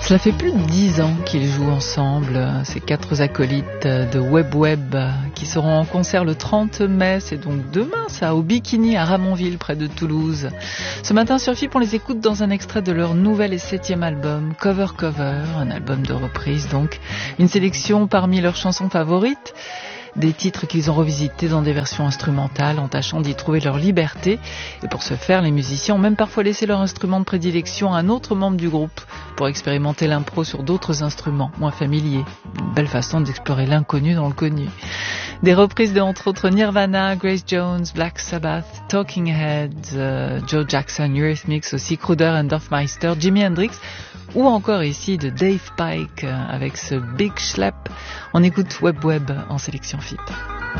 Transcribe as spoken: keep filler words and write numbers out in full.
Cela fait plus de dix ans qu'ils jouent ensemble, ces quatre acolytes de Web Web, qui seront en concert le trente mai, c'est donc demain ça, au Bikini à Ramonville, près de Toulouse. Ce matin sur F I P, on les écoute dans un extrait de leur nouvel et septième album, Cover Cover, un album de reprise donc, une sélection parmi leurs chansons favorites, des titres qu'ils ont revisités dans des versions instrumentales en tâchant d'y trouver leur liberté. Et pour ce faire, les musiciens ont même parfois laissé leur instrument de prédilection à un autre membre du groupe pour expérimenter l'impro sur d'autres instruments moins familiers. Une belle façon d'explorer l'inconnu dans le connu. Des reprises de entre autres Nirvana, Grace Jones, Black Sabbath, Talking Heads, euh, Joe Jackson, Eurythmics aussi, Kruder and Dorfmeister, Jimi Hendrix, ou encore ici de Dave Pike avec ce Big Schlep. On écoute Web Web en sélection F I P.